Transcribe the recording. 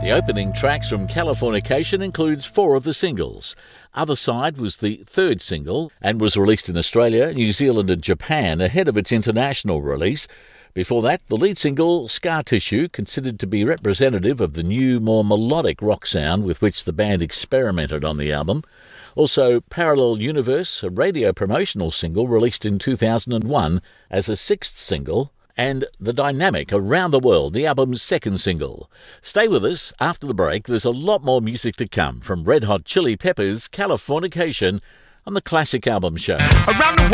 The opening tracks from Californication includes 4 of the singles. Other Side was the 3rd single and was released in Australia, New Zealand and Japan ahead of its international release. Before that, the lead single, Scar Tissue, considered to be representative of the new, more melodic rock sound with which the band experimented on the album. Also, Parallel Universe, a radio promotional single released in 2001 as a 6th single, and The Dynamic, Around the World, the album's 2nd single. Stay with us. After the break, there's a lot more music to come from Red Hot Chili Peppers' Californication on the Classic Album Show.